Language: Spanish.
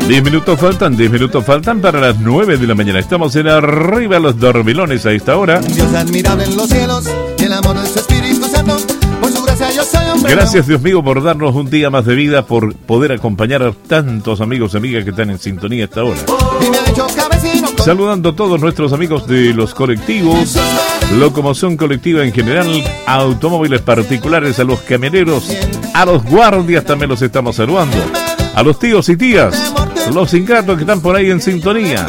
10 minutos faltan para las 9 de la mañana. Estamos en Arriba los Dormilones a esta hora. Dios admirable en los cielos y el amor de su Espíritu Santo. Por su gracia yo soy hombre. Gracias, Dios mío, por darnos un día más de vida, por poder acompañar a tantos amigos y amigas que están en sintonía a esta hora. Y me ha dicho cabecino. Saludando a todos nuestros amigos de los colectivos, locomoción colectiva en general, automóviles particulares, a los camioneros, a los guardias también los estamos saludando, a los tíos y tías, los ingratos que están por ahí en sintonía.